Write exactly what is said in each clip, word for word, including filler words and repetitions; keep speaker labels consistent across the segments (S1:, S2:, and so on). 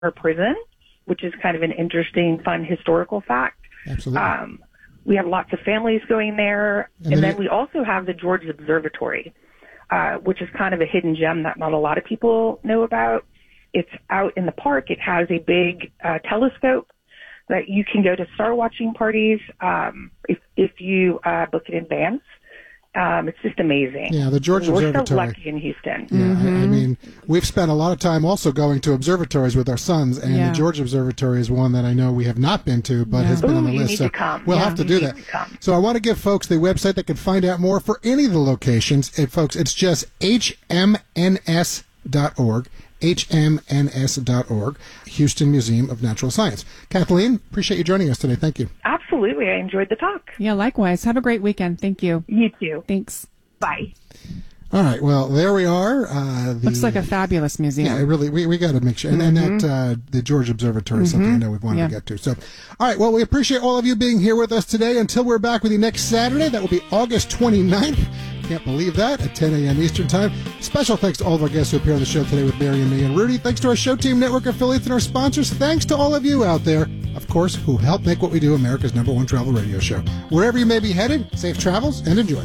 S1: prison, which is kind of an interesting, fun historical fact.
S2: Absolutely.
S1: Um, we have lots of families going there. And, and then, then we also have the George Observatory, uh, which is kind of a hidden gem that not a lot of people know about. It's out in the park. It has a big uh, telescope that you can go to star watching parties um, if, if you uh, book it in advance. Um, it's just amazing.
S2: Yeah, the George
S1: We're
S2: Observatory.
S1: We're so lucky in Houston.
S2: Yeah,
S3: Mm-hmm.
S2: I, I mean, we've spent a lot of time also going to observatories with our sons, and
S3: Yeah.
S2: the George Observatory is one that I know we have not been to, but
S3: Yeah.
S2: has been
S1: Ooh,
S2: on the
S1: you
S2: list.
S1: need
S2: So
S1: to come.
S2: we'll
S1: Yeah,
S2: have to
S1: you
S2: do
S1: need
S2: that.
S1: to come.
S2: So I want to give folks the website that can find out more for any of the locations. And folks, it's just H M N S dot org. H M N S dot org, Houston Museum of Natural Science. Kathleen, appreciate you joining us today. Thank you.
S1: Absolutely. I enjoyed the talk.
S3: Yeah, likewise. Have a great weekend. Thank you.
S1: You too.
S3: Thanks.
S1: Bye.
S2: All right. Well, there we are. Uh, the,
S3: Looks like a fabulous museum.
S2: Yeah, it really. We, we got to make sure. And, and that uh, the George Observatory is something I know we've wanted
S3: Yeah.
S2: to get to. So, all right. Well, we appreciate all of you being here with us today. Until we're back with you next Saturday, that will be August twenty-ninth. Can't believe that, at ten a.m. Eastern Time. Special thanks to all of our guests who appear on the show today with Mary and me and Rudy. Thanks to our Show Team Network affiliates and our sponsors. Thanks to all of you out there, of course, who help make what we do America's number one travel radio show. Wherever you may be headed, safe travels and enjoy.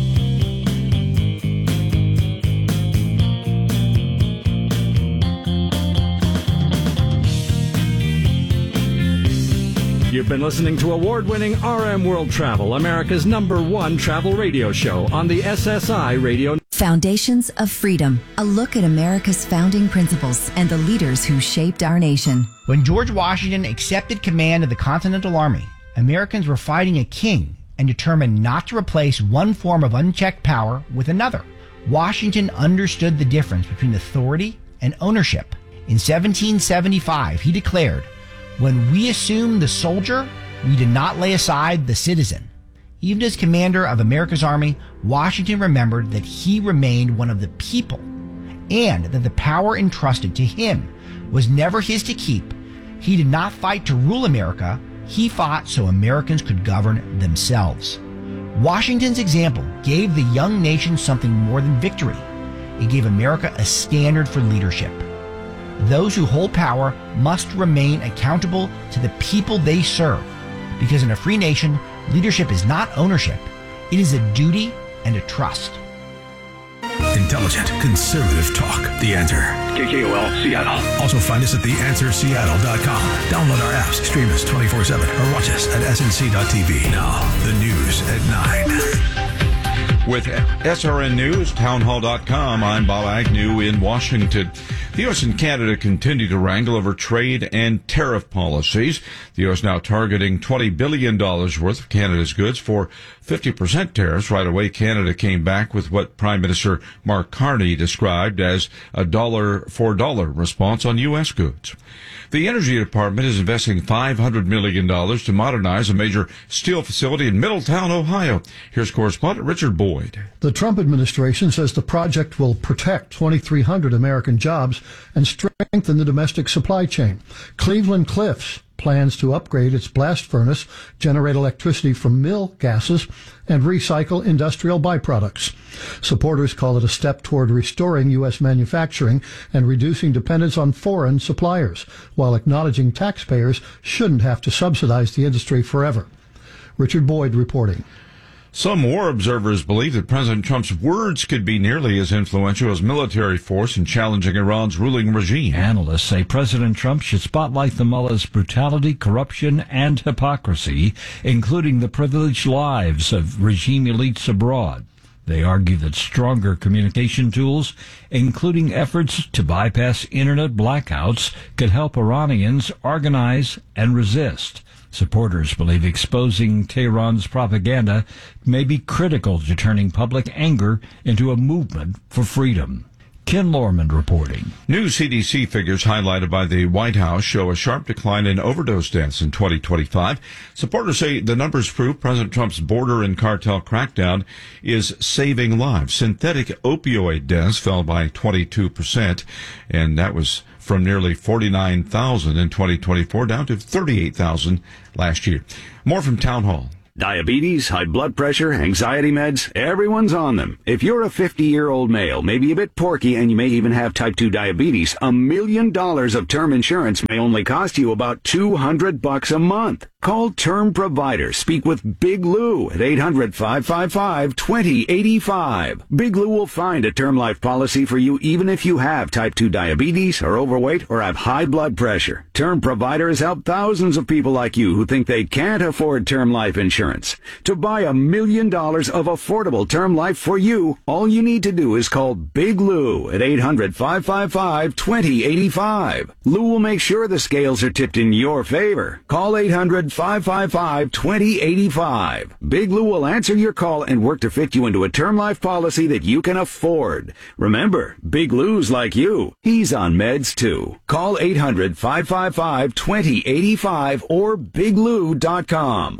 S4: You've been listening to award-winning R M World Travel, America's number one travel radio show on the S S I Radio.
S5: Foundations of Freedom, a look at America's founding principles and the leaders who shaped our nation.
S6: When George Washington accepted command of the Continental Army, Americans were fighting a king and determined not to replace one form of unchecked power with another. Washington understood the difference between authority and ownership. In seventeen seventy-five, he declared, "When we assume the soldier, we did not lay aside the citizen." Even as commander of America's army, Washington remembered that he remained one of the people and that the power entrusted to him was never his to keep. He did not fight to rule America. He fought so Americans could govern themselves. Washington's example gave the young nation something more than victory. It gave America a standard for leadership. Those who hold power must remain accountable to the people they serve, because in a free nation, leadership is not ownership. It is a duty and a trust.
S7: Intelligent, conservative talk. The Answer.
S8: K K O L, Seattle.
S7: Also find us at the answer seattle dot com. Download our apps, stream us twenty-four seven, or watch us at S N C dot T V. Now, the news at nine.
S9: With S R N News, townhall dot com, I'm Bob Agnew in Washington. The U S and Canada continue to wrangle over trade and tariff policies. The U S now targeting twenty billion dollars worth of Canada's goods for fifty percent tariffs. Right away, Canada came back with what Prime Minister Mark Carney described as a dollar for dollar response on U S goods. The Energy Department is investing five hundred million dollars to modernize a major steel facility in Middletown, Ohio. Here's correspondent Richard Boyd.
S10: The Trump administration says the project will protect twenty-three hundred American jobs and strengthen the domestic supply chain. Cleveland Cliffs plans to upgrade its blast furnace, generate electricity from mill gases, and recycle industrial byproducts. Supporters call it a step toward restoring U S manufacturing and reducing dependence on foreign suppliers, while acknowledging taxpayers shouldn't have to subsidize the industry forever. Richard Boyd reporting.
S9: Some war observers believe that President Trump's words could be nearly as influential as military force in challenging Iran's ruling regime.
S11: Analysts say President Trump should spotlight the mullah's brutality, corruption, and hypocrisy, including the privileged lives of regime elites abroad. They argue that stronger communication tools, including efforts to bypass internet blackouts, could help Iranians organize and resist. Supporters believe exposing Tehran's propaganda may be critical to turning public anger into a movement for freedom. Ken Lorman reporting.
S9: New C D C figures highlighted by the White House show a sharp decline in overdose deaths in twenty twenty-five. Supporters say the numbers prove President Trump's border and cartel crackdown is saving lives. Synthetic opioid deaths fell by twenty-two percent, and that was from nearly forty-nine thousand in twenty twenty-four down to thirty-eight thousand last year. More from Town Hall.
S12: Diabetes, high blood pressure, anxiety meds, everyone's on them. If you're a fifty-year-old male, maybe a bit porky, and you may even have type two diabetes, a million dollars of term insurance may only cost you about two hundred bucks a month. Call Term Provider. Speak with Big Lou at eight hundred, five five five, two zero eight five. Big Lou will find a term life policy for you even if you have type two diabetes, are overweight, or have high blood pressure. Term Provider has helped thousands of people like you who think they can't afford term life insurance. To buy a million dollars of affordable term life for you, all you need to do is call Big Lou at eight hundred, five five five, two zero eight five. Lou will make sure the scales are tipped in your favor. Call eight hundred, five five five, two zero eight five. Big Lou will answer your call and work to fit you into a term life policy that you can afford. Remember, Big Lou's like you. He's on meds too. Call eight hundred, five five five, two zero eight five or big lou dot com.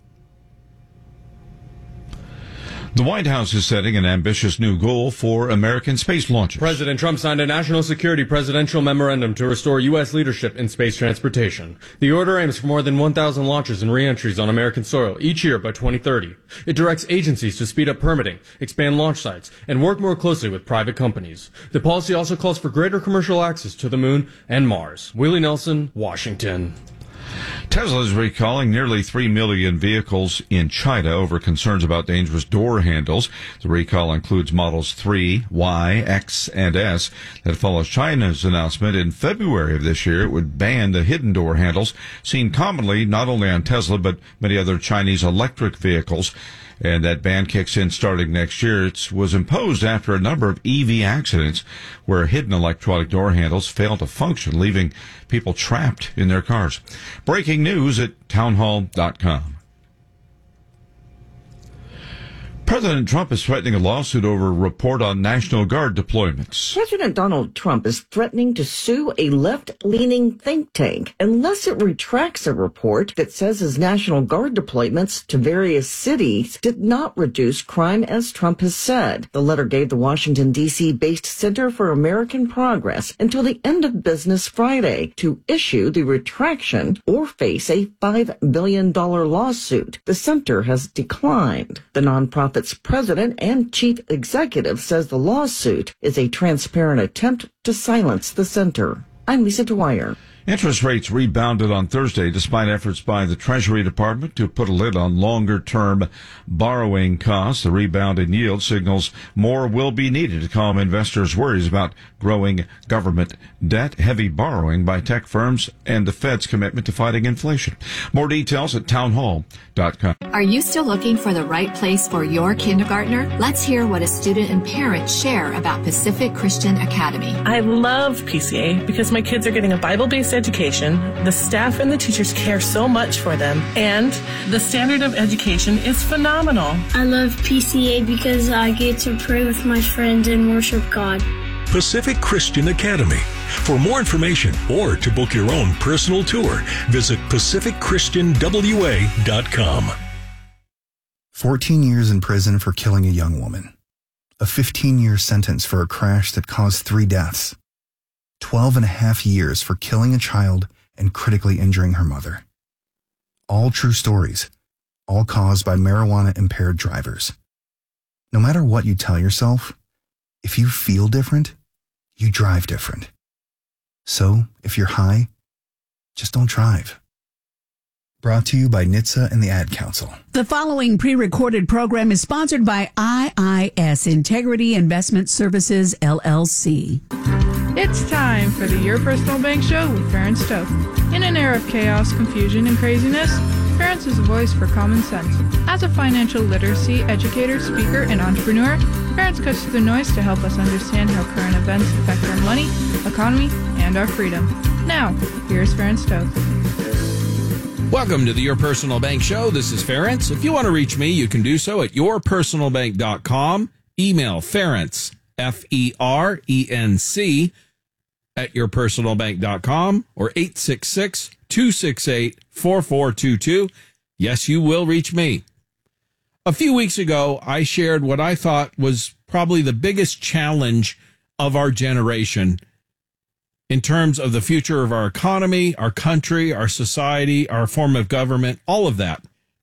S9: The White House is setting an ambitious new goal for American space launches.
S13: President Trump signed a national security presidential memorandum to restore U S leadership in space transportation. The order aims for more than one thousand launches and re-entries on American soil each year by twenty thirty. It directs agencies to speed up permitting, expand launch sites, and work more closely with private companies. The policy also calls for greater commercial access to the moon and Mars. Willie Nelson, Washington.
S9: Tesla is recalling nearly three million vehicles in China over concerns about dangerous door handles. The recall includes models three, Y, X, and S. That follows China's announcement in February of this year it would ban the hidden door handles seen commonly not only on Tesla but many other Chinese electric vehicles. And that ban kicks in starting next year. It was imposed after a number of E V accidents where hidden electronic door handles failed to function, leaving people trapped in their cars. Breaking news at townhall dot com. President Trump is threatening a lawsuit over a report on National Guard deployments.
S14: President Donald Trump is threatening to sue a left-leaning think tank unless it retracts a report that says his National Guard deployments to various cities did not reduce crime as Trump has said. The letter gave the Washington, D C-based Center for American Progress until the end of business Friday to issue the retraction or face a five billion dollars lawsuit. The center has declined. The nonprofit its president and chief executive says the lawsuit is a transparent attempt to silence the center. I'm Lisa Dwyer.
S9: Interest rates rebounded on Thursday despite efforts by the Treasury Department to put a lid on longer-term borrowing costs. The rebound in yield signals more will be needed to calm investors' worries about growing government debt, heavy borrowing by tech firms, and the Fed's commitment to fighting inflation. More details at townhall dot com.
S15: Are you still looking for the right place for your kindergartner? Let's hear what a student and parent share about Pacific Christian Academy.
S16: I love P C A because my kids are getting a Bible-based education, the staff and the teachers care so much for them, and the standard of education is phenomenal.
S17: I love P C A because I get to pray with my friends and worship God.
S7: Pacific Christian Academy. For more information or to book your own personal tour, visit pacific christian w a dot com.
S18: fourteen years in prison for killing a young woman. A fifteen-year sentence for a crash that caused three deaths. twelve and a half years for killing a child and critically injuring her mother. All true stories, all caused by marijuana-impaired drivers. No matter what you tell yourself, if you feel different, you drive different. So, if you're high, just don't drive. Brought to you by N H T S A and the Ad Council.
S19: The following pre-recorded program is sponsored by I I S, Integrity Investment Services, L L C.
S20: It's time for the Your Personal Bank Show with Ferenc Toth. In an era of chaos, confusion, and craziness, Ferenc is a voice for common sense. As a financial literacy educator, speaker, and entrepreneur, Ferenc cuts through the noise to help us understand how current events affect our money, economy, and our freedom. Now, here's Ferenc Toth.
S21: Welcome to the Your Personal Bank Show. This is Ferenc. If you want to reach me, you can do so at your personal bank dot com. Email Ferenc, F E R E N C, at your personal bank dot com or eight six six, two six eight, four four two two. Yes, you will reach me. A few weeks ago, I shared what I thought was probably the biggest challenge of our generation in terms of the future of our economy, our country, our society, our form of government, all of that.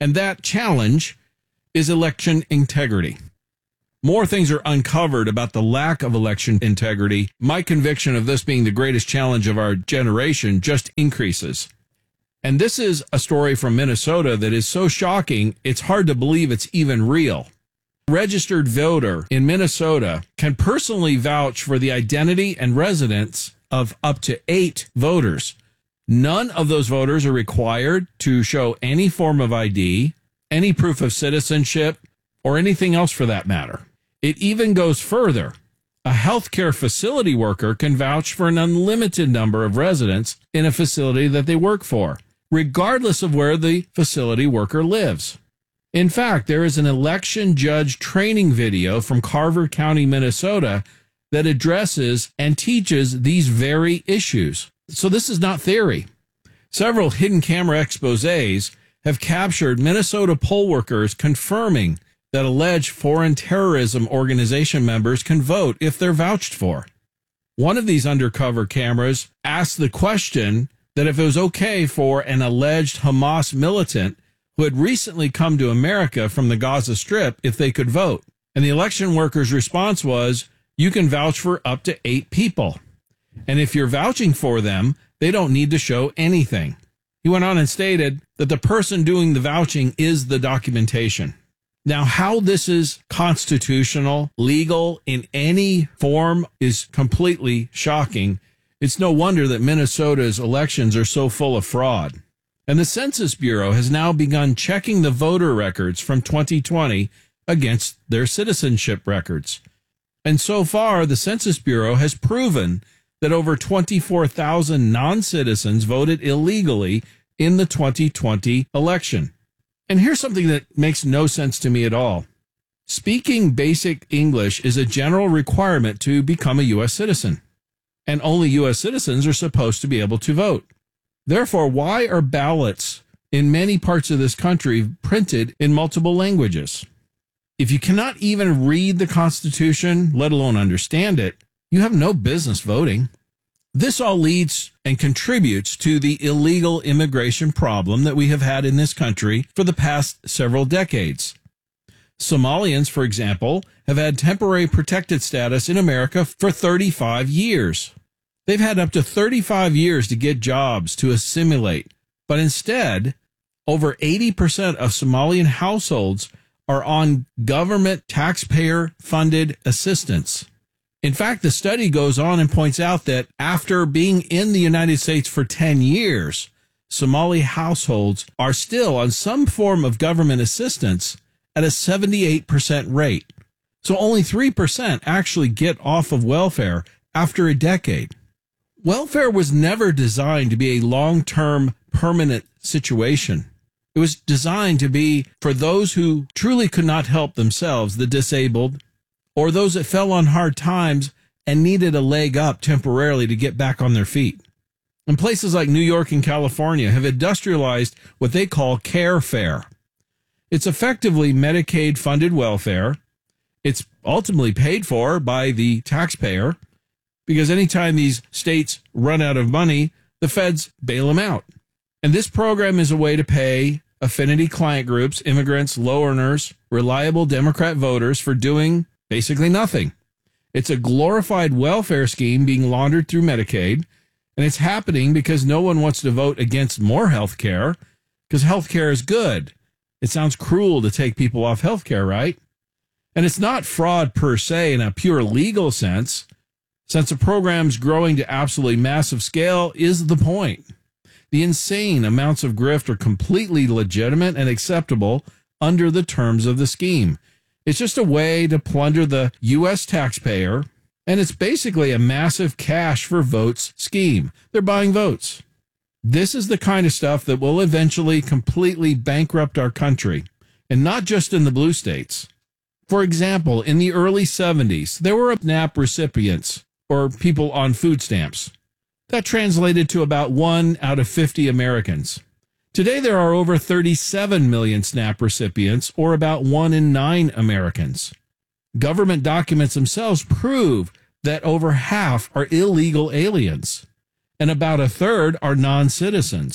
S21: And that challenge is election integrity. More things are uncovered about the lack of election integrity. My conviction of this being the greatest challenge of our generation just increases. And this is a story from Minnesota that is so shocking, it's hard to believe it's even real. A registered voter in Minnesota can personally vouch for the identity and residence of up to eight voters. None of those voters are required to show any form of I D, any proof of citizenship, or anything else for that matter. It even goes further. A healthcare facility worker can vouch for an unlimited number of residents in a facility that they work for, regardless of where the facility worker lives. In fact, there is an election judge training video from Carver County, Minnesota, that addresses and teaches these very issues. So this is not theory. Several hidden camera exposés have captured Minnesota poll workers confirming that alleged foreign terrorism organization members can vote if they're vouched for. One of these undercover cameras asked the question that if it was okay for an alleged Hamas militant who had recently come to America from the Gaza Strip if they could vote. And the election worker's response was, you can vouch for up to eight people. And if you're vouching for them, they don't need to show anything. He went on and stated that the person doing the vouching is the documentation. Now, how this is constitutional, legal in any form is completely shocking. It's no wonder that Minnesota's elections are so full of fraud. And the Census Bureau has now begun checking the voter records from twenty twenty against their citizenship records. And so far, the Census Bureau has proven that over twenty-four thousand non-citizens voted illegally in the twenty twenty election. And here's something that makes no sense to me at all. Speaking basic English is a general requirement to become a U S citizen, and only U S citizens are supposed to be able to vote. Therefore, why are ballots in many parts of this country printed in multiple languages? If you cannot even read the Constitution, let alone understand it, you have no business voting. This all leads and contributes to the illegal immigration problem that we have had in this country for the past several decades. Somalians, for example, have had temporary protected status in America for thirty-five years. They've had up to thirty-five years to get jobs to assimilate, but instead, over eighty percent of Somalian households are on government taxpayer-funded assistance. In fact, the study goes on and points out that after being in the United States for ten years, Somali households are still on some form of government assistance at a seventy-eight percent rate. So only three percent actually get off of welfare after a decade. Welfare was never designed to be a long-term, permanent situation. It was designed to be for those who truly could not help themselves, the disabled, or those that fell on hard times and needed a leg up temporarily to get back on their feet. And places like New York and California have industrialized what they call care fare. It's effectively Medicaid-funded welfare. It's ultimately paid for by the taxpayer because anytime these states run out of money, the feds bail them out. And this program is a way to pay affinity client groups, immigrants, low earners, reliable Democrat voters for doing basically nothing. It's a glorified welfare scheme being laundered through Medicaid, and it's happening because no one wants to vote against more health care, because health care is good. It sounds cruel to take people off health care, right? And it's not fraud per se in a pure legal sense, since the program's growing to absolutely massive scale is the point. The insane amounts of grift are completely legitimate and acceptable under the terms of the scheme. It's just a way to plunder the U S taxpayer, and it's basically a massive cash for votes scheme. They're buying votes. This is the kind of stuff that will eventually completely bankrupt our country, and not just in the blue states. For example, in the early seventies, there were SNAP recipients, or people on food stamps. That translated to about one out of fifty Americans. Today, there are over thirty-seven million SNAP recipients, or about one in nine Americans. Government documents themselves prove that over half are illegal aliens, and about a third are non-citizens.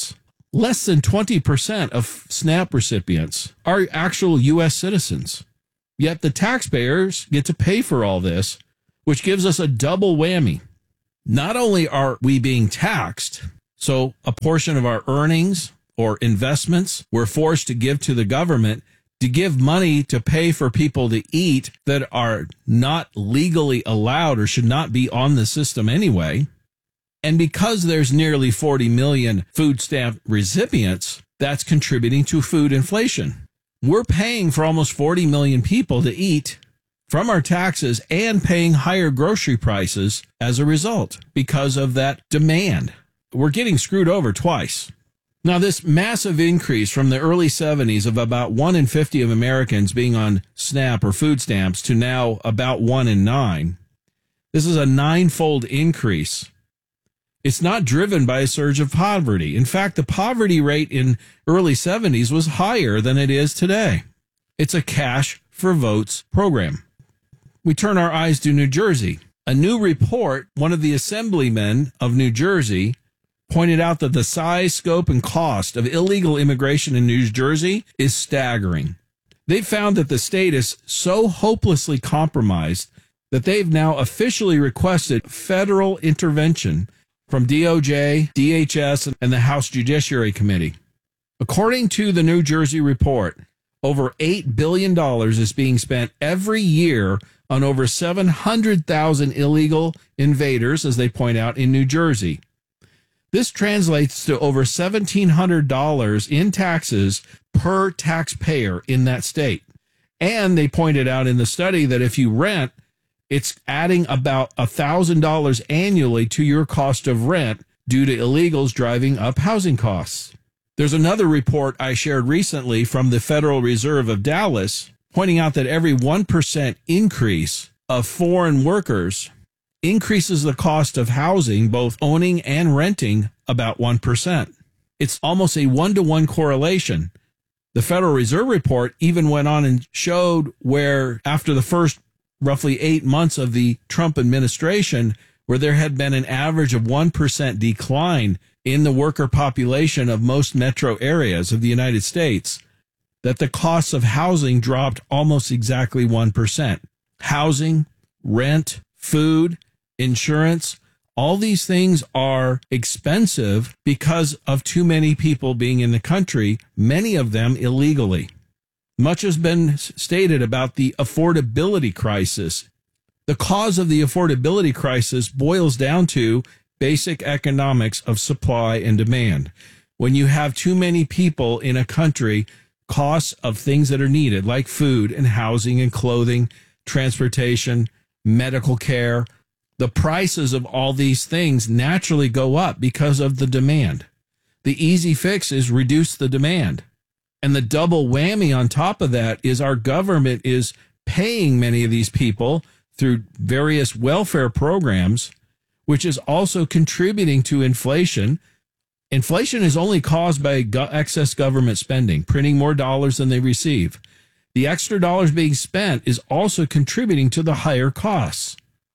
S21: Less than twenty percent of SNAP recipients are actual U S citizens. Yet the taxpayers get to pay for all this, which gives us a double whammy. Not only are we being taxed, so a portion of our earnings or investments we're forced to give to the government to give money to pay for people to eat that are not legally allowed or should not be on the system anyway. And because there's nearly forty million food stamp recipients, that's contributing to food inflation. We're paying for almost forty million people to eat from our taxes and paying higher grocery prices as a result because of that demand. We're getting screwed over twice. Now, this massive increase from the early seventies of about one in fifty of Americans being on SNAP or food stamps to now about one in nine, this is a ninefold increase. It's not driven by a surge of poverty. In fact, the poverty rate in early seventies was higher than it is today. It's a cash for votes program. We turn our eyes to New Jersey. A new report, one of the assemblymen of New Jersey, pointed out that the size, scope, and cost of illegal immigration in New Jersey is staggering. They found that the state is so hopelessly compromised that they've now officially requested federal intervention from D O J, D H S, and the House Judiciary Committee. According to the New Jersey report, over eight billion dollars is being spent every year on over seven hundred thousand illegal invaders, as they point out, in New Jersey. This translates to over seventeen hundred dollars in taxes per taxpayer in that state. And they pointed out in the study that if you rent, it's adding about one thousand dollars annually to your cost of rent due to illegals driving up housing costs. There's another report I shared recently from the Federal Reserve of Dallas pointing out that every one percent increase of foreign workers increases the cost of housing, both owning and renting, about one percent. It's almost a one-to-one correlation. The Federal Reserve report even went on and showed where after the first roughly eight months of the Trump administration, where there had been an average of one percent decline in the worker population of most metro areas of the United States, that the costs of housing dropped almost exactly one percent. Housing, rent, food, insurance, all these things are expensive because of too many people being in the country, many of them illegally. Much has been stated about the affordability crisis. The cause of the affordability crisis boils down to basic economics of supply and demand. When you have too many people in a country, costs of things that are needed, like food and housing and clothing, transportation, medical care, the prices of all these things naturally go up because of the demand. The easy fix is reduce the demand. And the double whammy on top of that is our government is paying many of these people through various welfare programs, which is also contributing to inflation. Inflation is only caused by go- excess government spending, printing more dollars than they receive. The extra dollars being spent is also contributing to the higher costs.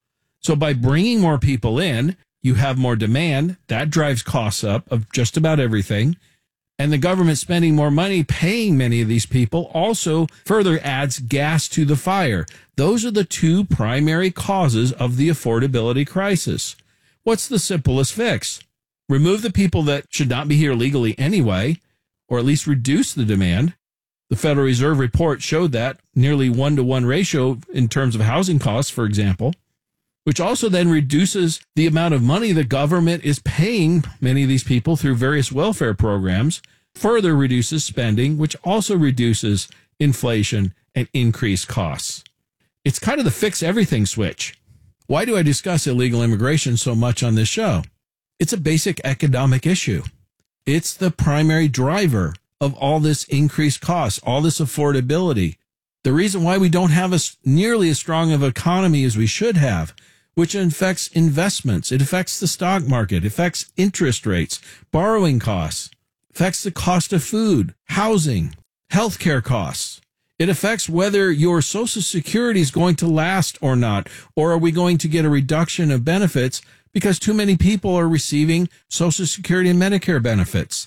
S21: So by bringing more people in, you have more demand. That drives costs up of just about everything. And the government spending more money paying many of these people also further adds gas to the fire. Those are the two primary causes of the affordability crisis. What's the simplest fix? Remove the people that should not be here legally anyway, or at least reduce the demand. The Federal Reserve report showed that nearly one-to-one ratio in terms of housing costs, for example, which also then reduces the amount of money the government is paying many of these people through various welfare programs, further reduces spending, which also reduces inflation and increased costs. It's kind of the fix everything switch. Why do I discuss illegal immigration so much on this show? It's a basic economic issue. It's the primary driver of all this increased cost, all this affordability. The reason why we don't have a, nearly as strong of an economy as we should have, which affects investments. It affects the stock market, affects interest rates, borrowing costs, affects the cost of food, housing, healthcare costs. It affects whether your Social Security is going to last or not, or are we going to get a reduction of benefits because too many people are receiving Social Security and Medicare benefits.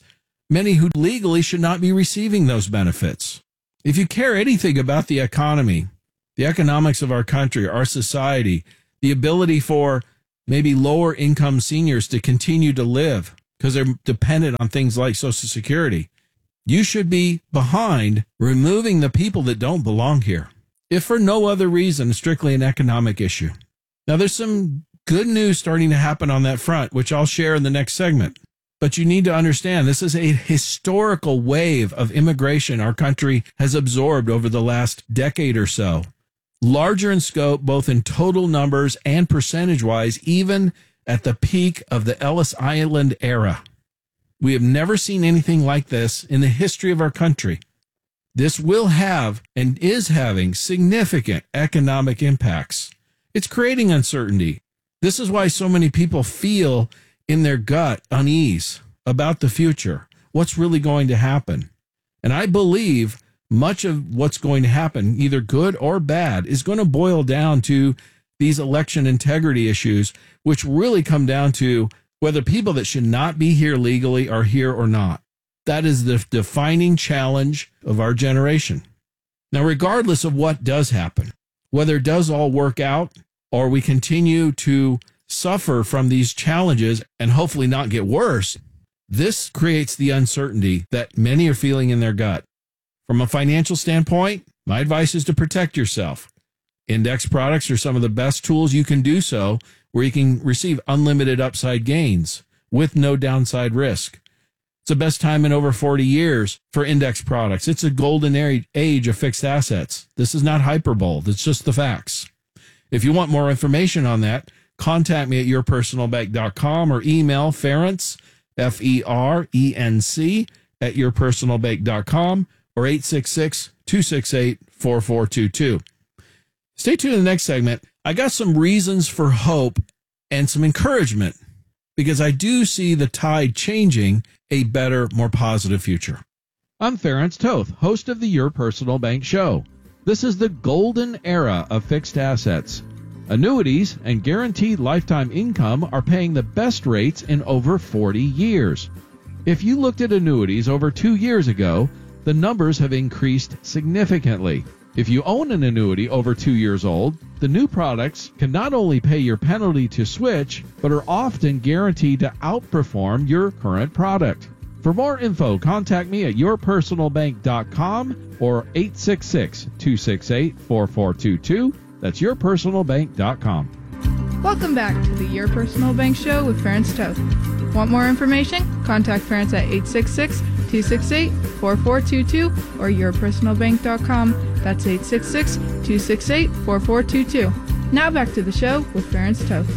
S21: many who legally should not be receiving those benefits. If you care anything about the economy, the economics of our country, our society, the ability for maybe lower income seniors to continue to live because they're dependent on things like Social Security, you should be behind removing the people that don't belong here, if for no other reason, strictly an economic issue. Now, there's some good news starting to happen on that front, which I'll share in the next segment. But you need to understand this is a historical wave of immigration our country has absorbed over the last decade or so. Larger in scope, both in total numbers and percentage-wise, even at the peak of the Ellis Island era. We have never seen anything like this in the history of our country. This will have and is having significant economic impacts. It's creating uncertainty. This is why so many people feel in their gut unease about the future, what's really going to happen. And I believe much of what's going to happen, either good or bad, is going to boil down to these election integrity issues, which really come down to whether people that should not be here legally are here or not. That is the defining challenge of our generation. Now, regardless of what does happen, whether it does all work out or we continue to suffer from these challenges and hopefully not get worse, this creates the uncertainty that many are feeling in their gut. From a financial standpoint, my advice is to protect yourself. Index products are some of the best tools you can do so, where you can receive unlimited upside gains with no downside risk. It's the best time in over forty years for index products. It's a golden age of fixed assets. This is not hyperbole. It's just the facts. If you want more information on that, contact me at your personal bank dot com or email Ferenc, F E R E N C, at your personal bank dot com or eight six six, two six eight, four four two two. Stay tuned in the next segment. I got some reasons for hope and some encouragement because I do see the tide changing a better, more positive future. I'm Ferenc Toth, host of the Your Personal Bank Show. This is the golden era of fixed assets. Annuities and guaranteed lifetime income are paying the best rates in over forty years. If you looked at annuities over two years ago, the numbers have increased significantly. If you own an annuity over two years old, the new products can not only pay your penalty to switch, but are often guaranteed to outperform your current product. For more info, contact me at your personal bank dot com or eight six six, two six eight, four four two two. That's your personal bank dot com.
S20: Welcome back to the Your Personal Bank Show with Ferenc Toth. Want more information? Contact Ferenc at eight six six, two six eight, four four two two or your personal bank dot com. That's eight six six, two six eight, four four two two. Now back to the show with Ferenc Toth.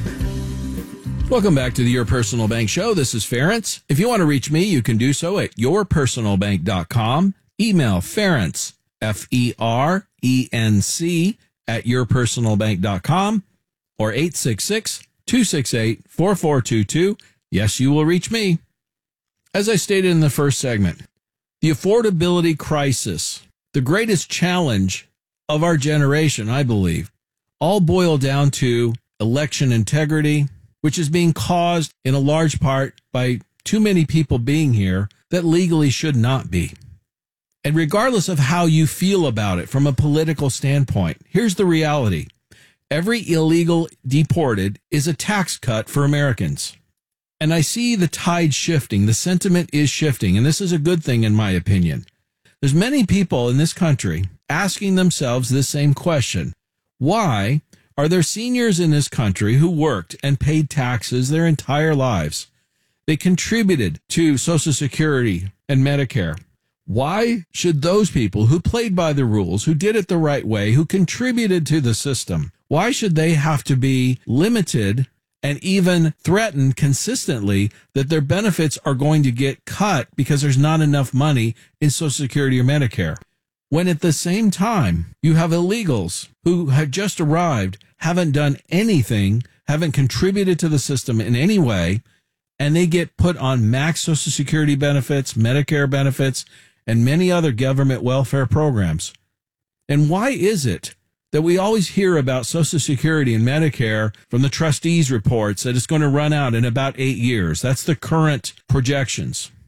S21: Welcome back to the Your Personal Bank Show. This is Ferenc. If you want to reach me, you can do so at your personal bank dot com. Email Ferenc, F E R E N C, at your personal bank dot com or eight six six, two six eight, four four two two. Yes, you will reach me. As I stated in the first segment, the affordability crisis, the greatest challenge of our generation, I believe, all boil down to election integrity, which is being caused in a large part by too many people being here that legally should not be. And regardless of how you feel about it from a political standpoint, here's the reality. Every illegal deported is a tax cut for Americans. And I see the tide shifting. The sentiment is shifting. And this is a good thing, in my opinion. There's many people in this country asking themselves this same question. Why are there seniors in this country who worked and paid taxes their entire lives? They contributed to Social Security and Medicare. Why should those people who played by the rules, who did it the right way, who contributed to the system, why should they have to be limited and even threatened consistently that their benefits are going to get cut because there's not enough money in Social Security or Medicare? When at the same time, you have illegals who have just arrived, haven't done anything, haven't contributed to the system in any way, and they get put on max Social Security benefits, Medicare benefits, and many other government welfare programs. And why is it that we always hear about Social Security and Medicare from the trustees' reports that it's going to run out in about eight years? That's the current projections.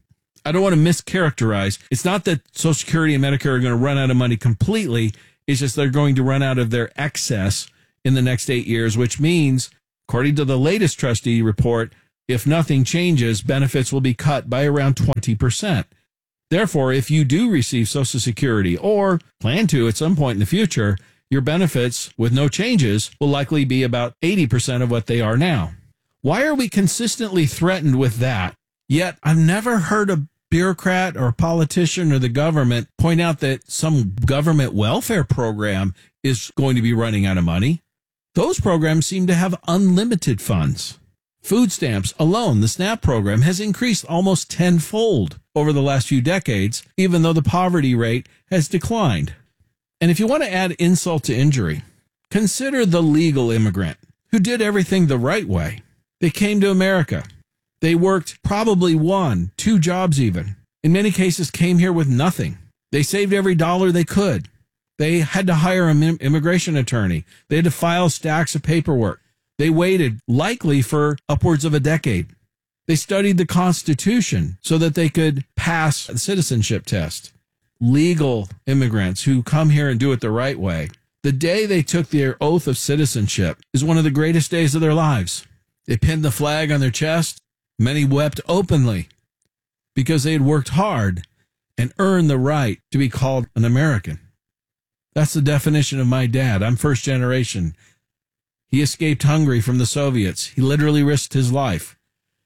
S21: I don't want to mischaracterize. It's not that Social Security and Medicare are going to run out of money completely. It's just they're going to run out of their excess in the next eight years, which means, according to the latest trustee report, if nothing changes, benefits will be cut by around twenty percent. Therefore, if you do receive Social Security or plan to at some point in the future, your benefits with no changes will likely be about eighty percent of what they are now. Why are we consistently threatened with that? Yet I've never heard a bureaucrat or a politician or the government point out that some government welfare program is going to be running out of money. Those programs seem to have unlimited funds. Food stamps alone, the SNAP program, has increased almost tenfold over the last few decades, even though the poverty rate has declined. And if you want to add insult to injury, consider the legal immigrant who did everything the right way. They came to America. They worked probably one, two jobs even. In many cases, came here with nothing. They saved every dollar they could. They had to hire an immigration attorney. They had to file stacks of paperwork. They waited likely for upwards of a decade. They studied the Constitution so that they could pass the citizenship test. Legal immigrants who come here and do it the right way, the day they took their oath of citizenship is one of the greatest days of their lives. They pinned the flag on their chest. Many wept openly because they had worked hard and earned the right to be called an American. That's the definition of my dad. I'm first generation. He escaped Hungary from the Soviets. He literally risked his life.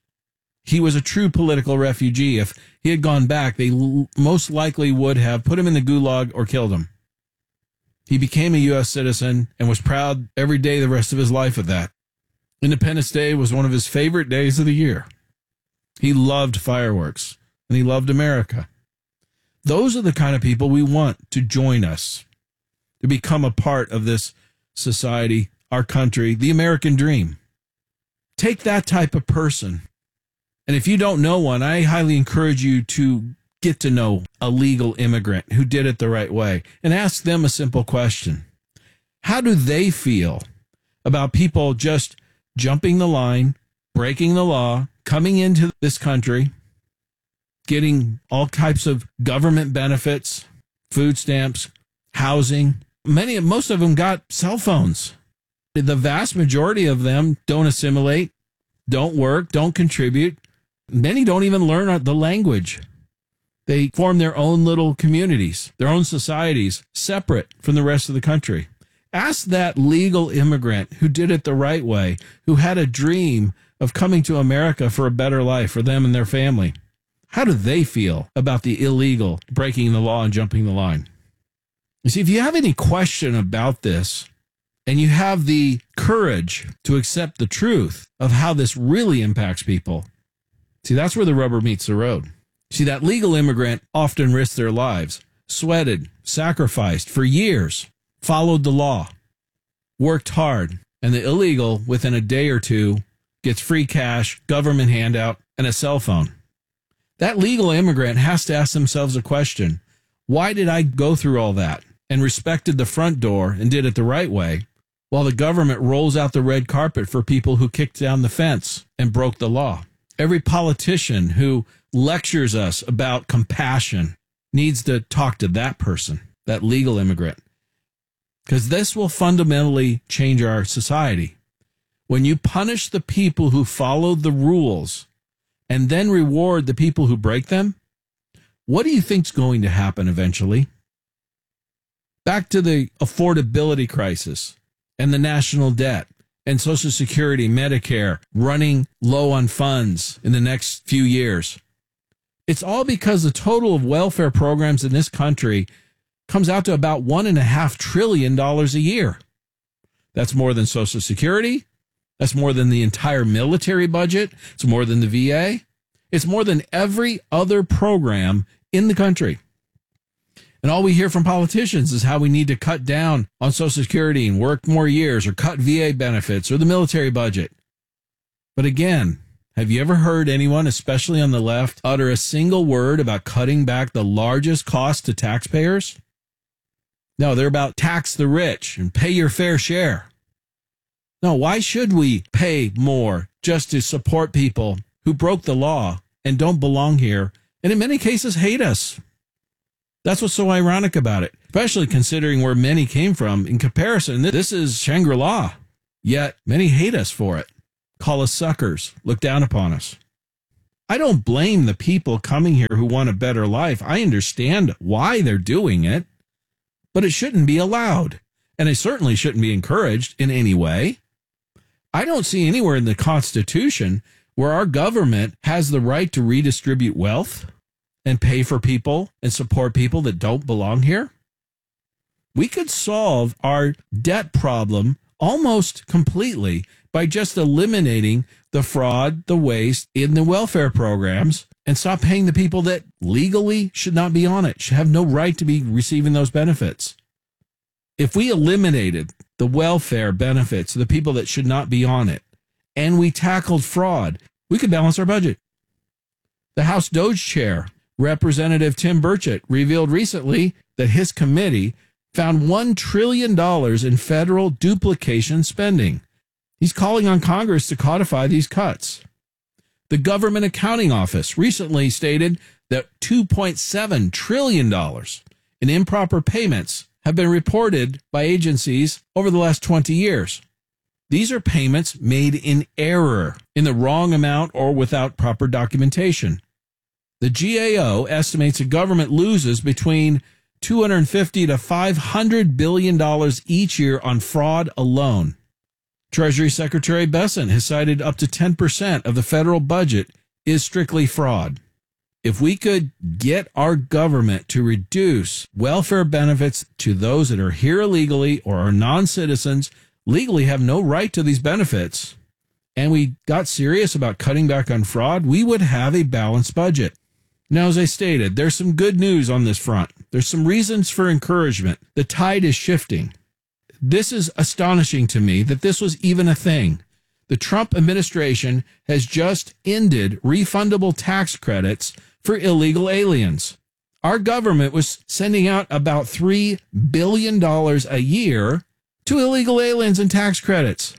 S21: He was a true political refugee. If he had gone back, they l- most likely would have put him in the gulag or killed him. He became a U S citizen and was proud every day the rest of his life of that. Independence Day was one of his favorite days of the year. He loved fireworks, and he loved America. Those are the kind of people we want to join us, to become a part of this society, our country, the American dream. Take that type of person. And if you don't know one, I highly encourage you to get to know a legal immigrant who did it the right way and ask them a simple question. How do they feel about people just jumping the line, breaking the law, coming into this country, getting all types of government benefits, food stamps, housing? Many, most of them got cell phones. The vast majority of them don't assimilate, don't work, don't contribute. Many don't even learn the language. They form their own little communities, their own societies, separate from the rest of the country. Ask that legal immigrant who did it the right way, who had a dream of coming to America for a better life for them and their family. How do they feel about the illegal breaking the law and jumping the line? You see, if you have any question about this, and you have the courage to accept the truth of how this really impacts people, see, that's where the rubber meets the road. See, that legal immigrant often risked their lives, sweated, sacrificed for years, followed the law, worked hard, and the illegal, within a day or two, gets free cash, government handout, and a cell phone. That legal immigrant has to ask themselves a question. Why did I go through all that and respected the front door and did it the right way, while the government rolls out the red carpet for people who kicked down the fence and broke the law? Every politician who lectures us about compassion needs to talk to that person, that legal immigrant, because this will fundamentally change our society. When you punish the people who follow the rules and then reward the people who break them, what do you think's going to happen eventually? Back to the affordability crisis and the national debt and Social Security, Medicare, running low on funds in the next few years. It's all because the total of welfare programs in this country comes out to about one and a half trillion dollars a year. That's more than Social Security. That's more than the entire military budget. It's more than the V A. It's more than every other program in the country. And all we hear from politicians is how we need to cut down on Social Security and work more years or cut V A benefits or the military budget. But again, have you ever heard anyone, especially on the left, utter a single word about cutting back the largest cost to taxpayers? No, they're about tax the rich and pay your fair share. No, why should we pay more just to support people who broke the law and don't belong here and in many cases hate us. That's what's so ironic about it, especially considering where many came from. In comparison, this is Shangri-La, yet many hate us for it, call us suckers, look down upon us. I don't blame the people coming here who want a better life. I understand why they're doing it, but it shouldn't be allowed, and it certainly shouldn't be encouraged in any way. I don't see anywhere in the Constitution where our government has the right to redistribute wealth and pay for people and support people that don't belong here. We could solve our debt problem almost completely by just eliminating the fraud, the waste in the welfare programs, and stop paying the people that legally should not be on it, should have no right to be receiving those benefits. If we eliminated the welfare benefits of the people that should not be on it, and we tackled fraud, we could balance our budget. The House Doge Chair, Representative Tim Burchett, revealed recently that his committee found one trillion dollars in federal duplication spending. He's calling on Congress to codify these cuts. The Government Accounting Office recently stated that two point seven trillion dollars in improper payments have been reported by agencies over the last twenty years. These are payments made in error, in the wrong amount, or without proper documentation. The G A O estimates the government loses between two hundred fifty to five hundred billion dollars each year on fraud alone. Treasury Secretary Bessent has cited up to ten percent of the federal budget is strictly fraud. If we could get our government to reduce welfare benefits to those that are here illegally or are non-citizens, legally have no right to these benefits, and we got serious about cutting back on fraud, we would have a balanced budget. Now, as I stated, there's some good news on this front. There's some reasons for encouragement. The tide is shifting. This is astonishing to me that this was even a thing. The Trump administration has just ended refundable tax credits for illegal aliens. Our government was sending out about three billion dollars a year to illegal aliens and tax credits.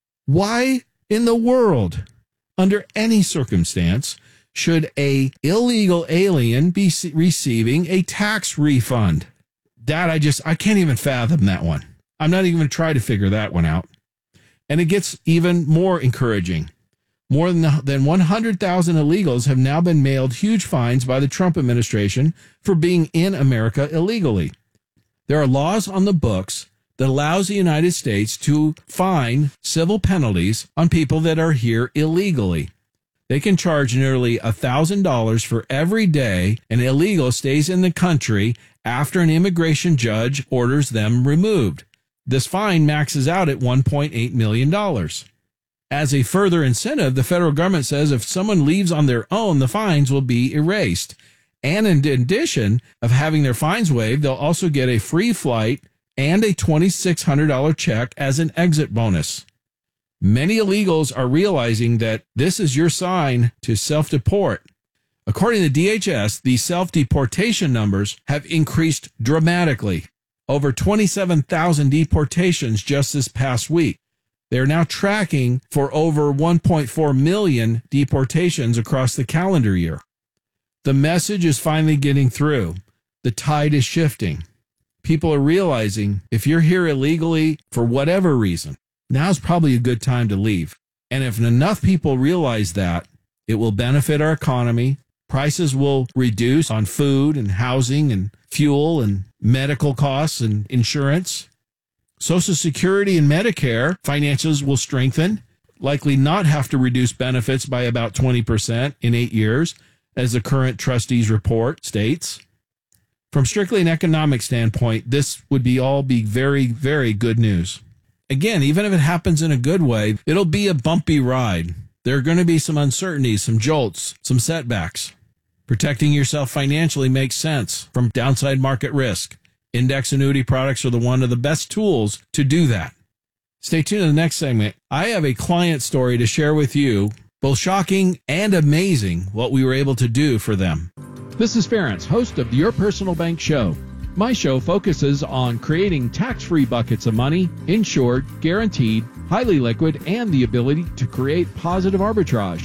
S21: Why in the world, under any circumstance, should a illegal alien be receiving a tax refund? That I just, I can't even fathom that one. I'm not even going to try to figure that one out. And it gets even more encouraging. More than, than one hundred thousand illegals have now been mailed huge fines by the Trump administration for being in America illegally. There are laws on the books that allows the United States to fine civil penalties on people that are here illegally. They can charge nearly one thousand dollars for every day an illegal stays in the country after an immigration judge orders them removed. This fine maxes out at one point eight million dollars. As a further incentive, the federal government says if someone leaves on their own, the fines will be erased. And in addition of having their fines waived, they'll also get a free flight and a twenty-six hundred dollars check as an exit bonus. Many illegals are realizing that this is your sign to self-deport. According to D H S, the self-deportation numbers have increased dramatically. Over twenty-seven thousand deportations just this past week. They are now tracking for over one point four million deportations across the calendar year. The message is finally getting through. The tide is shifting. People are realizing if you're here illegally for whatever reason, now's probably a good time to leave. And if enough people realize that, it will benefit our economy. Prices will reduce on food and housing and fuel and medical costs and insurance. Social Security and Medicare finances will strengthen, likely not have to reduce benefits by about twenty percent in eight years, as the current trustees report states. From strictly an economic standpoint, this would be all be very, very good news. Again, even if it happens in a good way, it'll be a bumpy ride. There are going to be some uncertainties, some jolts, some setbacks. Protecting yourself financially makes sense from downside market risk. Index annuity products are the one of the best tools to do that. Stay tuned to the next segment. I have a client story to share with you, both shocking and amazing what we were able to do for them.
S1: This is Ference, host of the Your Personal Bank Show. My show focuses on creating tax-free buckets of money, insured, guaranteed, highly liquid, and the ability to create positive arbitrage.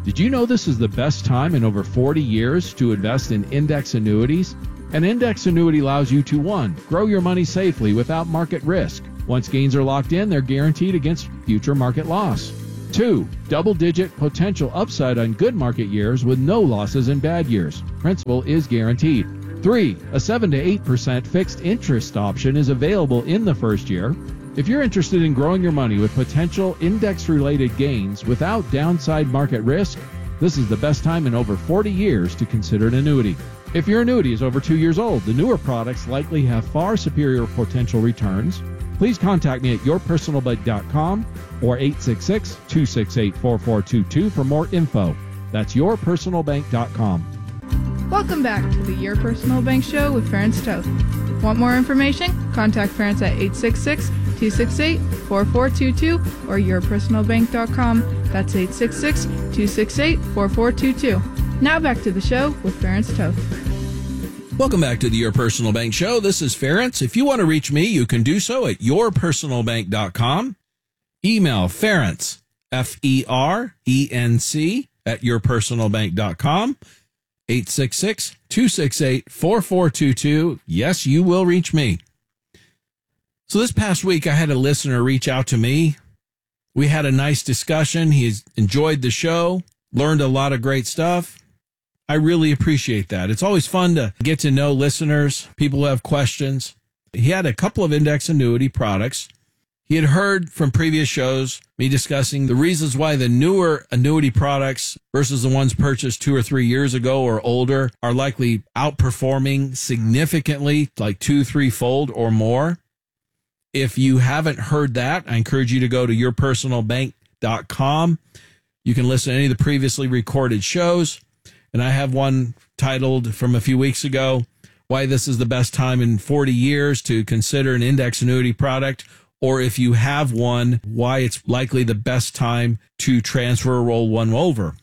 S1: Did you know this is the best time in over forty years to invest in index annuities? An index annuity allows you to, one, grow your money safely without market risk. Once gains are locked in, they're guaranteed against future market loss. Two, double-digit potential upside on good market years with no losses in bad years. Principal is guaranteed. Three, a seven to eight percent fixed interest option is available in the first year. If you're interested in growing your money with potential index-related gains without downside market risk, this is the best time in over forty years to consider an annuity. If your annuity is over two years old, the newer products likely have far superior potential returns. Please contact me at your personal bank dot com or eight six six, two six eight, four four two two for more info. That's your personal bank dot com.
S20: Welcome back to the Your Personal Bank Show with Ference Toth. Want more information? Contact Ference at eight six six, two six eight, four four two two or your personal bank dot com. That's eight six six, two six eight, four four two two. Now back to the show with Ference Toth.
S21: Welcome back to the Your Personal Bank Show. This is Ference. If you want to reach me, you can do so at your personal bank dot com. Email Ference, F E R E N C, at your personal bank dot com. eight six six, two six eight, four four two two. Yes, you will reach me. So this past week, I had a listener reach out to me. We had a nice discussion. He's enjoyed the show, learned a lot of great stuff. I really appreciate that. It's always fun to get to know listeners, people who have questions. He had a couple of index annuity products. He had heard from previous shows me discussing the reasons why the newer annuity products versus the ones purchased two or three years ago or older are likely outperforming significantly, like two, three-fold or more. If you haven't heard that, I encourage you to go to your personal bank dot com. You can listen to any of the previously recorded shows. And I have one titled from a few weeks ago, Why This is the Best Time in forty years to Consider an Index Annuity Product, or if you have one, why it's likely the best time to transfer or roll one over.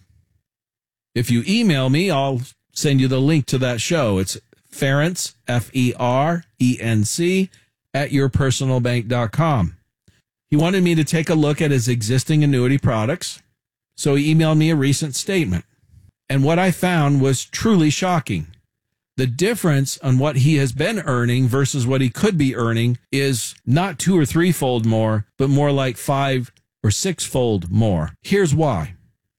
S21: If you email me, I'll send you the link to that show. It's Ference, F E R E N C, at your personal bank dot com. He wanted me to take a look at his existing annuity products, so he emailed me a recent statement. And what I found was truly shocking. The difference on what he has been earning versus what he could be earning is not two or threefold more, but more like five or sixfold more. Here's why.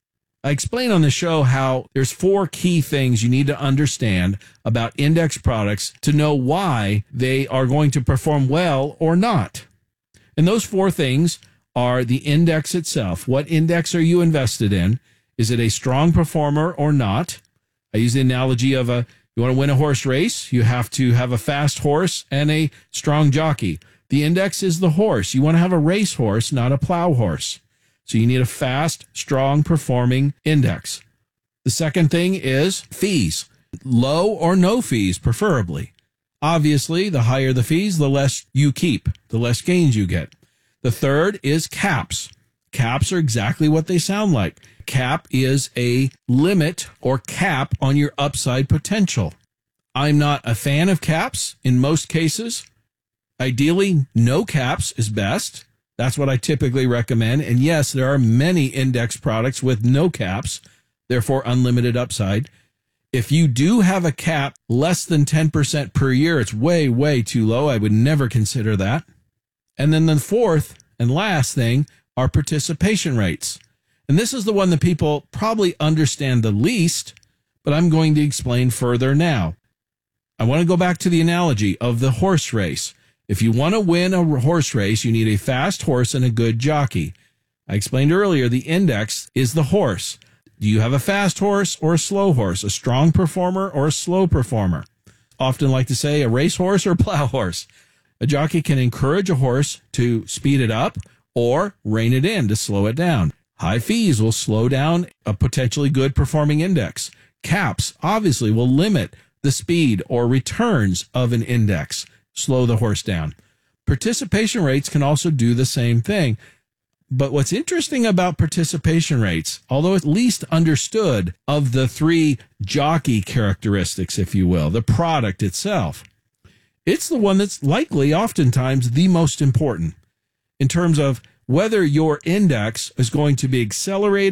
S21: I explain on the show how there's four key things you need to understand about index products to know why they are going to perform well or not. And those four things are the index itself. What index are you invested in? Is it a strong performer or not? I use the analogy of a, you want to win a horse race, you have to have a fast horse and a strong jockey. The index is the horse. You want to have a race horse, not a plow horse. So you need a fast, strong performing index. The second thing is fees. Low or no fees, preferably. Obviously, the higher the fees, the less you keep, the less gains you get. The third is caps. Caps are exactly what they sound like. Cap is a limit or cap on your upside potential. I'm not a fan of caps in most cases. Ideally, no caps is best. That's what I typically recommend. And yes, there are many index products with no caps, therefore unlimited upside. If you do have a cap less than ten percent per year, it's way, way too low. I would never consider that. And then the fourth and last thing are participation rates. And this is the one that people probably understand the least, but I'm going to explain further now. I want to go back to the analogy of the horse race. If you want to win a horse race, you need a fast horse and a good jockey. I explained earlier the index is the horse. Do you have a fast horse or a slow horse, a strong performer or a slow performer? Often like to say a race horse or a plow horse. A jockey can encourage a horse to speed it up or rein it in to slow it down. High fees will slow down a potentially good performing index. Caps obviously will limit the speed or returns of an index, slow the horse down. Participation rates can also do the same thing. But what's interesting about participation rates, although at least understood of the three jockey characteristics, if you will, the product itself, it's the one that's likely oftentimes the most important in terms of whether your index is going to be accelerated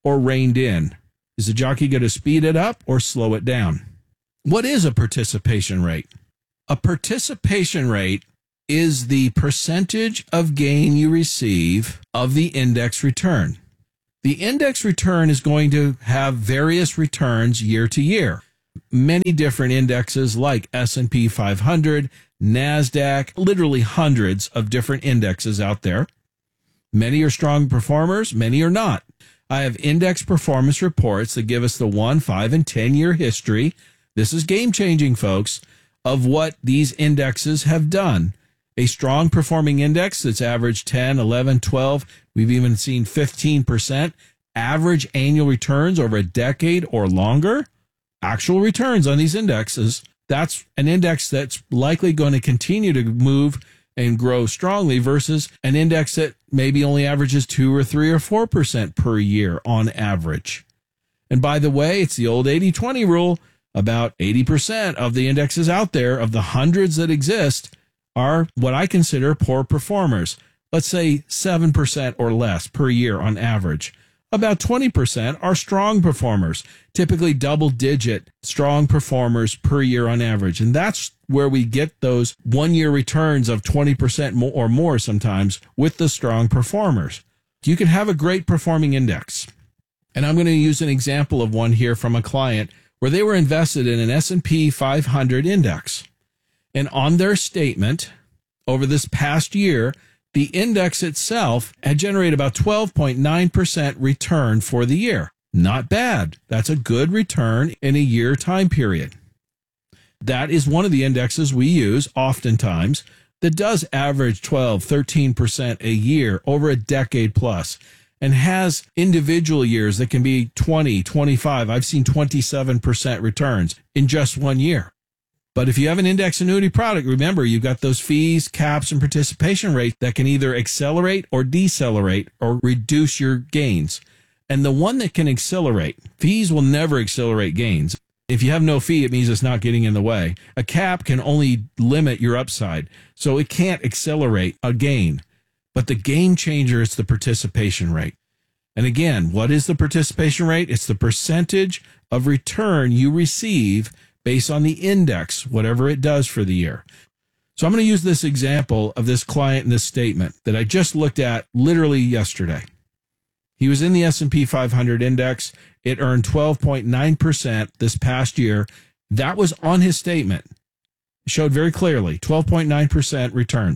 S21: or reined in? Is the jockey going to speed it up or slow it down? What is a participation rate? A participation rate is the percentage of gain you receive of the index return. The index return is going to have various returns year to year. Many different indexes like S and P five hundred, NASDAQ, literally hundreds of different indexes out there. Many are strong performers, many are not. I have index performance reports that give us the one, five, and ten-year history. This is game-changing, folks, of what these indexes have done. A strong performing index that's averaged ten, eleven, twelve, we've even seen fifteen percent average annual returns over a decade or longer. Actual returns on these indexes, that's an index that's likely going to continue to move and grow strongly versus an index that maybe only averages two or three or four percent per year on average. And by the way, it's the old eighty twenty rule. About eighty percent of the indexes out there, of the hundreds that exist, are what I consider poor performers. Let's say seven percent or less per year on average. About twenty percent are strong performers, typically double-digit strong performers per year on average. And that's where we get those one-year returns of twenty percent more or more sometimes with the strong performers. You can have a great performing index. And I'm going to use an example of one here from a client where they were invested in an S and P five hundred index. And on their statement over this past year, the index itself had generated about twelve point nine percent return for the year. Not bad. That's a good return in a year time period. That is one of the indexes we use oftentimes that does average twelve, thirteen percent a year over a decade plus, and has individual years that can be twenty, twenty-five. I've seen twenty-seven percent returns in just one year. But if you have an index annuity product, remember, you've got those fees, caps, and participation rate that can either accelerate or decelerate or reduce your gains. And the one that can accelerate, fees will never accelerate gains. If you have no fee, it means it's not getting in the way. A cap can only limit your upside, so it can't accelerate a gain. But the game changer is the participation rate. And again, what is the participation rate? It's the percentage of return you receive based on the index, whatever it does for the year. So I'm going to use this example of this client in this statement that I just looked at literally yesterday. He was in the S and P five hundred index. It earned twelve point nine percent this past year. That was on his statement. It showed very clearly twelve point nine percent return.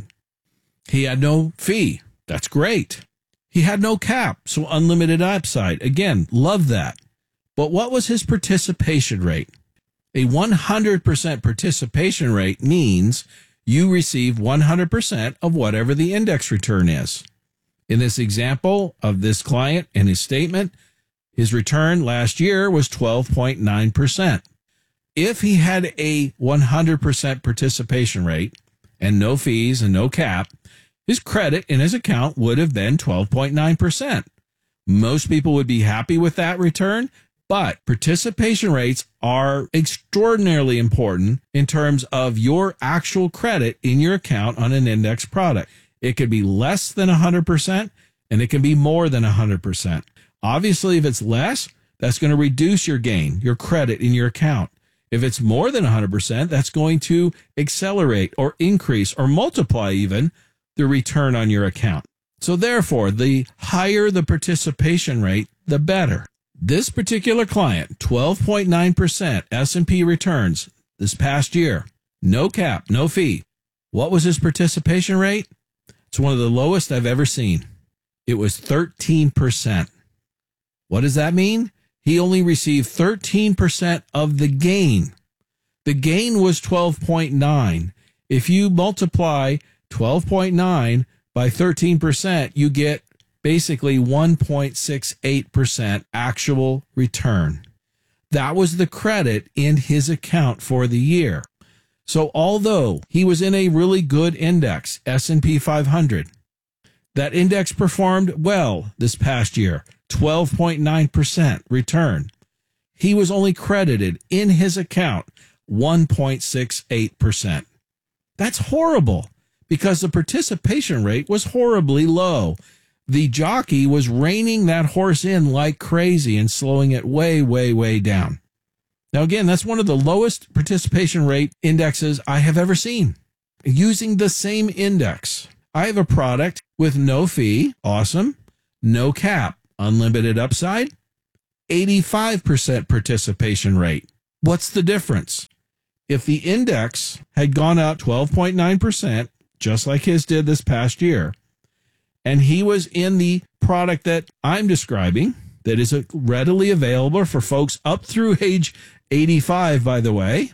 S21: He had no fee. That's great. He had no cap, so unlimited upside. Again, love that. But what was his participation rate? A one hundred percent participation rate means you receive one hundred percent of whatever the index return is. In this example of this client and his statement, his return last year was twelve point nine percent. If he had a one hundred percent participation rate and no fees and no cap, his credit in his account would have been twelve point nine percent. Most people would be happy with that return, but participation rates are extraordinarily important in terms of your actual credit in your account on an index product. It could be less than one hundred percent, and it can be more than one hundred percent. Obviously, if it's less, that's going to reduce your gain, your credit in your account. If it's more than one hundred percent, that's going to accelerate or increase or multiply even the return on your account. So therefore, the higher the participation rate, the better. This particular client, twelve point nine percent S and P returns this past year, no cap, no fee. What was his participation rate? It's one of the lowest I've ever seen. It was thirteen percent. What does that mean? He only received thirteen percent of the gain. The gain was twelve point nine. If you multiply twelve point nine by thirteen percent, you get basically one point six eight percent actual return. That was the credit in his account for the year. So although he was in a really good index, S and P five hundred, that index performed well this past year, twelve point nine percent return. He was only credited in his account one point six eight percent. That's horrible because the participation rate was horribly low. the jockey was reining that horse in like crazy and slowing it way, way, way down. Now, again, that's one of the lowest participation rate indexes I have ever seen. Using the same index, I have a product with no fee, awesome, no cap, unlimited upside, eighty-five percent participation rate. What's the difference? If the index had gone up twelve point nine percent, just like his did this past year, and he was in the product that I'm describing, that is readily available for folks up through age eighty-five, by the way,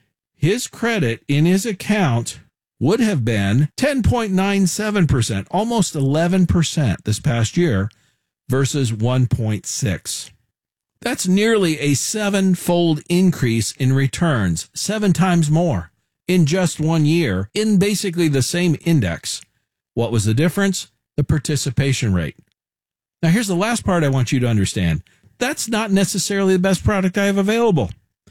S21: his credit in his account would have been ten point nine seven percent, almost eleven percent this past year versus one point six. That's nearly a seven-fold increase in returns, seven times more in just one year in basically the same index. What was the difference? The participation rate. Now, here's the last part I want you to understand. That's not necessarily the best product I have available.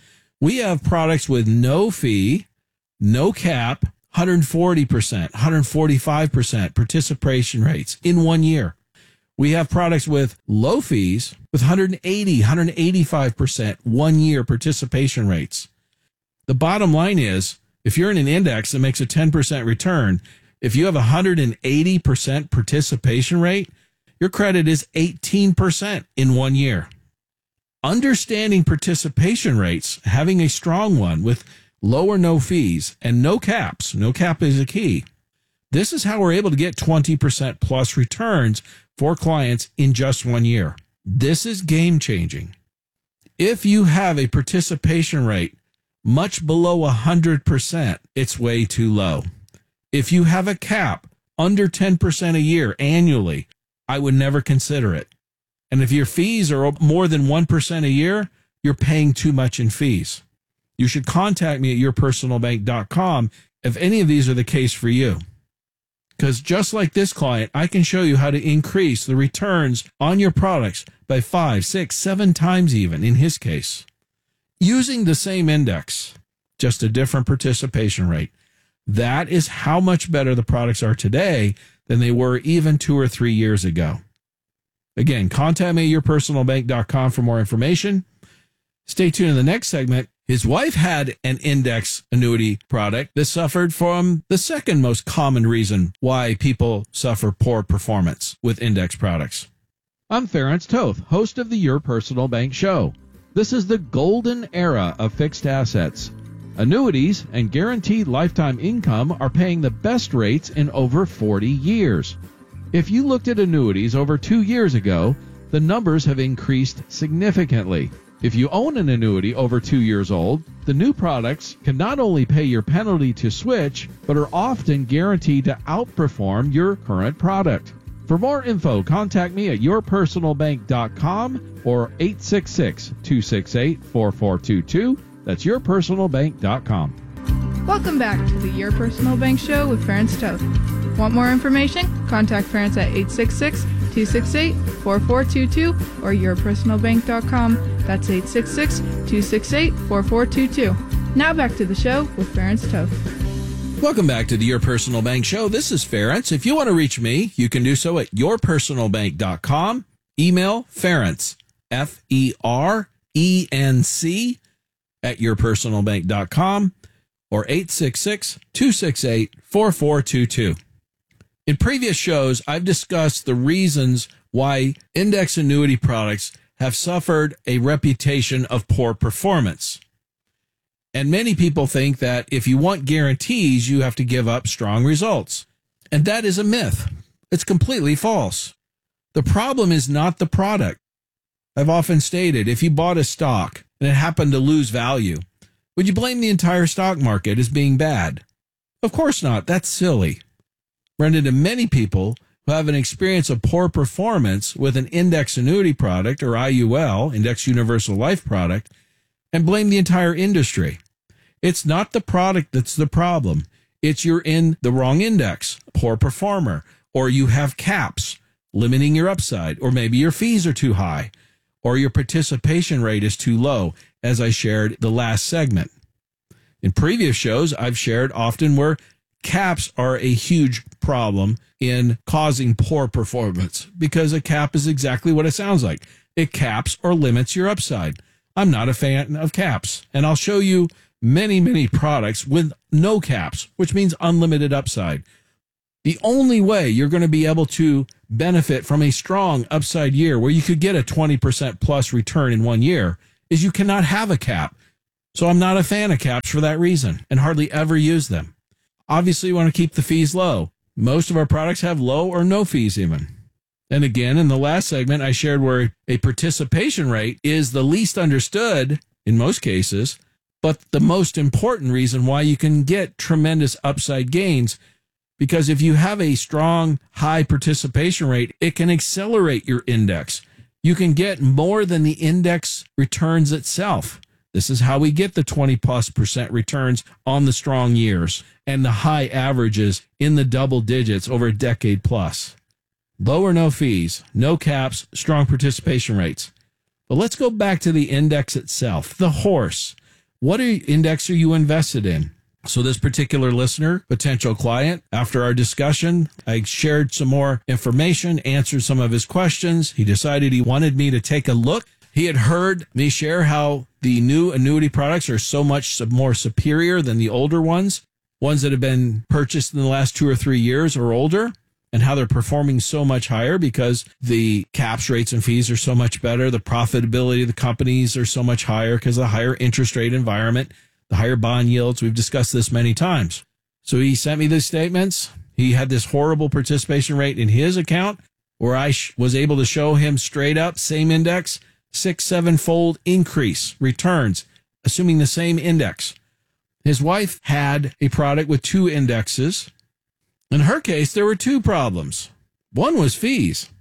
S21: We have products with no fee, no cap, one hundred forty percent, one hundred forty-five percent participation rates in one year. We have products with low fees with one hundred eighty, one hundred eighty-five percent one-year participation rates. The bottom line is, if you're in an index that makes a ten percent return, if you have a one hundred eighty percent participation rate, your credit is eighteen percent in one year. Understanding participation rates, having a strong one with low or no fees and no caps, no cap is a key. This is how we're able to get twenty percent plus returns for clients in just one year. This is game changing. If you have a participation rate much below one hundred percent, it's way too low. If you have a cap under ten percent a year annually, I would never consider it. And if your fees are more than one percent a year, you're paying too much in fees. You should contact me at your personal bank dot com if any of these are the case for you. Because just like this client, I can show you how to increase the returns on your products by five, six, seven times even in his case. Using the same index, just a different participation rate. That is how much better the products are today than they were even two or three years ago. Again, contact me at your personal bank dot com for more information. Stay tuned in the next segment. His wife had an index annuity product that suffered from the second most common reason why people suffer poor performance with index products.
S1: I'm Ference Toth, host of the Your Personal Bank Show. This is the golden era of fixed assets. Annuities and guaranteed lifetime income are paying the best rates in over forty years. If you looked at annuities over two years ago, the numbers have increased significantly. If you own an annuity over two years old, the new products can not only pay your penalty to switch, but are often guaranteed to outperform your current product. For more info, contact me at your personal bank dot com or eight six six, two six eight, four four two two. That's your personal bank dot com.
S20: Welcome back to the Your Personal Bank Show with Ference Toth. Want more information? Contact Ference at eight six six, two six eight, four four two two or your personal bank dot com. That's eight six six, two six eight, four four two two. Now back to the show with Ference Toth.
S21: Welcome back to the Your Personal Bank Show. This is Ference. If you want to reach me, you can do so at your personal bank dot com. Email Ference, F E R E N C, at your personal bank dot com or eight six six, two six eight, four four two two. In previous shows, I've discussed the reasons why index annuity products have suffered a reputation of poor performance. And many people think that if you want guarantees, you have to give up strong results. And that is a myth. It's completely false. The problem is not the product. I've often stated, if you bought a stock and it happened to lose value, would you blame the entire stock market as being bad? Of course not. That's silly. Run into many people who have an experience of poor performance with an index annuity product, or I U L, Index Universal Life product, and blame the entire industry. It's not the product that's the problem. It's you're in the wrong index, poor performer, or you have caps limiting your upside, or maybe your fees are too high, or your participation rate is too low, as I shared the last segment. In previous shows, I've shared often where caps are a huge problem in causing poor performance because a cap is exactly what it sounds like. It caps or limits your upside. I'm not a fan of caps, and I'll show you many, many products with no caps, which means unlimited upside. The only way you're going to be able to benefit from a strong upside year where you could get a twenty percent plus return in one year is you cannot have a cap. So I'm not a fan of caps for that reason and hardly ever use them. Obviously, you want to keep the fees low. Most of our products have low or no fees even. And again, in the last segment, I shared where a participation rate is the least understood in most cases, but the most important reason why you can get tremendous upside gains. Because if you have a strong, high participation rate, it can accelerate your index. You can get more than the index returns itself. This is how we get the twenty plus percent returns on the strong years and the high averages in the double digits over a decade plus. Low or no fees, no caps, strong participation rates. But let's go back to the index itself, the horse. What index are you invested in? So this particular listener, potential client, after our discussion, I shared some more information, answered some of his questions. He decided he wanted me to take a look. He had heard me share how the new annuity products are so much more superior than the older ones, ones that have been purchased in the last two or three years or older, and how they're performing so much higher because the caps, rates, and fees are so much better. The profitability of the companies are so much higher because of the higher interest rate environment, the higher bond yields. We've discussed this many times. So he sent me these statements. He had this horrible participation rate in his account where I sh- was able to show him straight up, same index, six, seven-fold increase returns, assuming the same index. His wife had a product with two indexes. In her case, there were two problems. One was fees.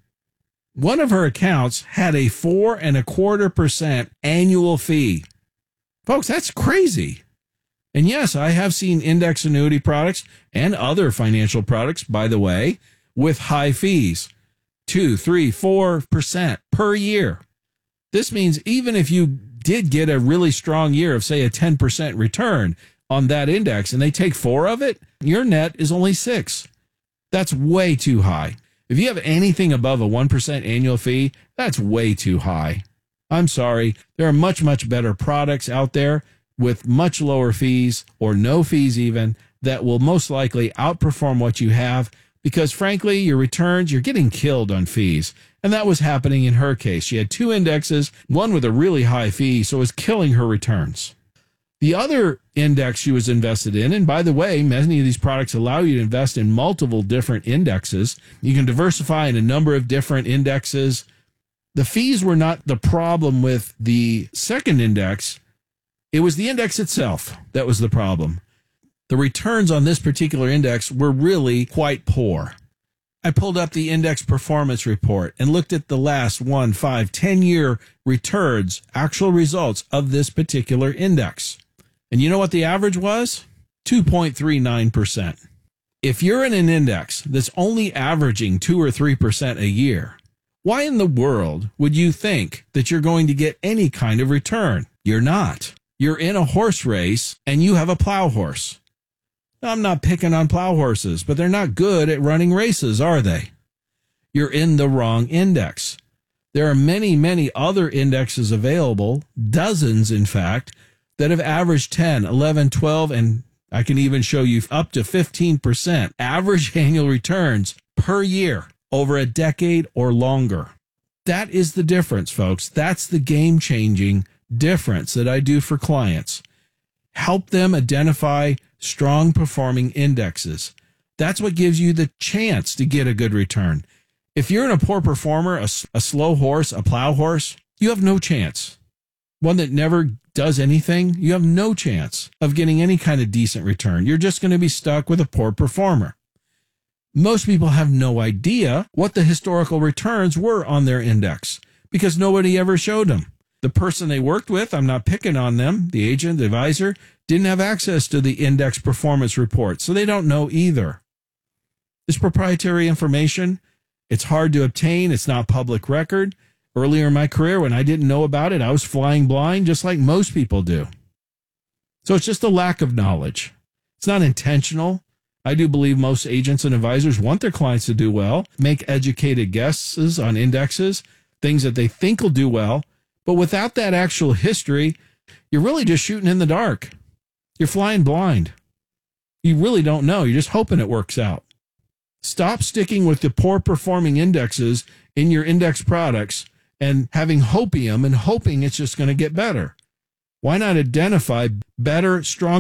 S21: One of her accounts had a four and a quarter percent annual fee. Folks, that's crazy. And yes, I have seen index annuity products and other financial products, by the way, with high fees, two, three, four percent per year. This means even if you did get a really strong year of, say, a ten percent return on that index and they take four of it, your net is only six. That's way too high. If you have anything above a one percent annual fee, that's way too high. I'm sorry. There are much, much better products out there with much lower fees or no fees even that will most likely outperform what you have because, frankly, your returns, you're getting killed on fees. And that was happening in her case. She had two indexes, one with a really high fee, so it was killing her returns. The other index she was invested in, and by the way, many of these products allow you to invest in multiple different indexes. You can diversify in a number of different indexes. The fees were not the problem with the second index. It was the index itself that was the problem. The returns on this particular index were really quite poor. I pulled up the index performance report and looked at the last one, five, ten-year returns, actual results of this particular index. And you know what the average was? two point three nine percent. If you're in an index that's only averaging two or three percent a year, why in the world would you think that you're going to get any kind of return? You're not. You're in a horse race and you have a plow horse. I'm not picking on plow horses, but they're not good at running races, are they? You're in the wrong index. There are many, many other indexes available, dozens, in fact, that have averaged ten, eleven, twelve, and I can even show you up to fifteen percent average annual returns per year over a decade or longer. That is the difference, folks. That's the game-changing difference that I do for clients. Help them identify strong performing indexes. That's what gives you the chance to get a good return. If you're in a poor performer, a, a slow horse, a plow horse, you have no chance. One that never does anything, you have no chance of getting any kind of decent return. You're just going to be stuck with a poor performer. Most people have no idea what the historical returns were on their index because nobody ever showed them. The person they worked with, I'm not picking on them, the agent, the advisor, didn't have access to the index performance report, so they don't know either. This proprietary information, it's hard to obtain. It's not public record. Earlier in my career, when I didn't know about it, I was flying blind just like most people do. So it's just a lack of knowledge. It's not intentional.
S1: I do believe most agents and advisors want their clients to do well, make educated guesses on indexes, things that they think will do well. But without that actual history, you're really just shooting in the dark. You're flying blind. You really don't know. You're just hoping it works out. Stop sticking with the poor performing indexes in your index products and having hopium and hoping it's just going to get better. Why not identify better, stronger